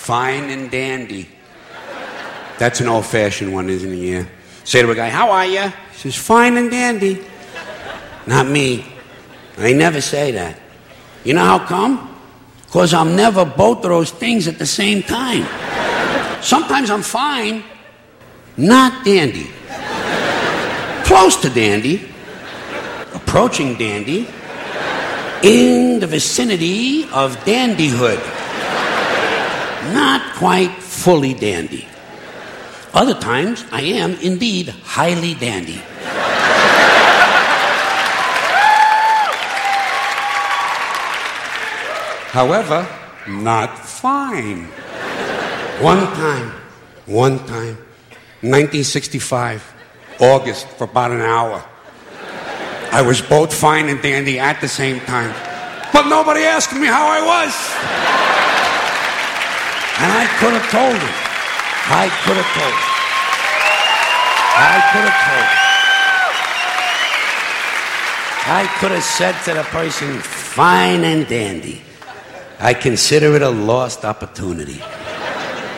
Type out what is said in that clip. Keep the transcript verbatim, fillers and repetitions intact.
fine and dandy. That's an old-fashioned one, isn't it? Yeah. Say to a guy, how are you? He says, fine and dandy. Not me. I never say that. You know how come? Because I'm never both of those things at the same time. Sometimes I'm fine, not dandy. Close to dandy. Approaching dandy. In the vicinity of dandyhood. Not quite fully dandy. Other times, I am indeed highly dandy. However, not fine. One time, one time, nineteen sixty-five, August, for about an hour. I was both fine and dandy at the same time. But nobody asked me how I was. And I could have told him. I could have told him. I could have told him. I could have said to the person, fine and dandy. I consider it a lost opportunity.